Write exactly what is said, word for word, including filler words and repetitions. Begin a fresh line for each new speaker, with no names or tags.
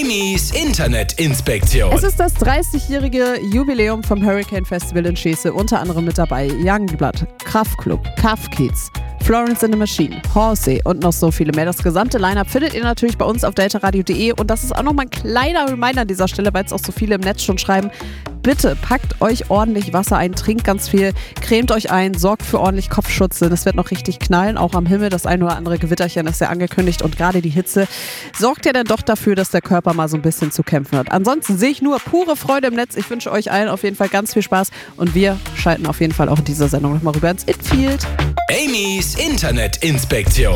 Amy's Internetinspektion.
Es ist das dreißigjährige Jubiläum vom Hurricane Festival in Scheße. Unter anderem mit dabei Youngblood, Kraftklub, Cuff Kids, Florence and the Machine, Horsey und noch so viele mehr. Das gesamte Line-Up findet ihr natürlich bei uns auf deltaradio punkt de. Und das ist auch nochmal ein kleiner Reminder an dieser Stelle, weil es auch so viele im Netz schon schreiben. Bitte packt euch ordentlich Wasser ein, trinkt ganz viel, cremt euch ein, sorgt für ordentlich Kopfschutz, denn es wird noch richtig knallen, auch am Himmel. Das ein oder andere Gewitterchen ist ja angekündigt und gerade die Hitze sorgt ja dann doch dafür, dass der Körper mal so ein bisschen zu kämpfen hat. Ansonsten sehe ich nur pure Freude im Netz. Ich wünsche euch allen auf jeden Fall ganz viel Spaß und wir schalten auf jeden Fall auch in dieser Sendung nochmal rüber ins Infield.
Amy's Internetinspektion.